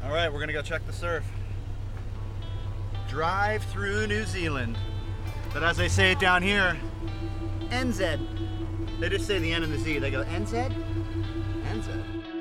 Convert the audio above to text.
All right, we're gonna go check the surf. Drive through New Zealand. But as they say it down here, NZ. They just say the N and the Z. They go NZ? NZ.